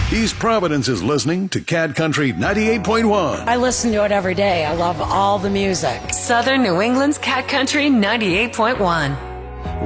East Providence is listening to Cat Country 98.1. I listen to it every day. I love all the music. Southern New England's Cat Country 98.1.